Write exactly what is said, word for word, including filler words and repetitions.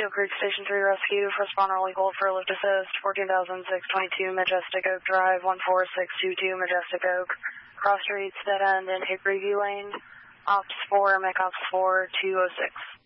Oak Creek Station three Rescue, first responder only hold for lift assist, fourteen thousand six hundred twenty-two Majestic Oak Drive, one four six two two Majestic Oak, cross streets, dead end, in Hickory View Lane, Ops four, M E C Ops four, two oh six.